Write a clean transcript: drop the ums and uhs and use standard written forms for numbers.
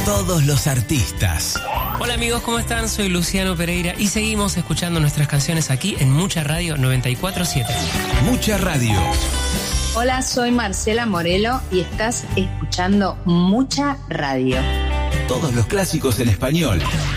Todos los artistas. Hola amigos, ¿cómo están? Soy Luciano Pereira y seguimos escuchando nuestras canciones aquí en Mucha Radio 94.7. Mucha Radio. Hola, soy Marcela Morelo y estás escuchando Mucha Radio. Todos los clásicos en español.